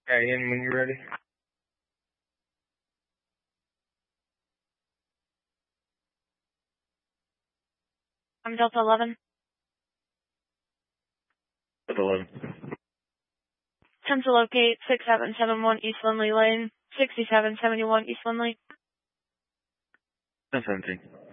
Yeah, Ian, when you're ready. I'm Delta 11. Delta 11. 10 to locate 6771 East Lindley Lane, 6771 East Lindley. 1017.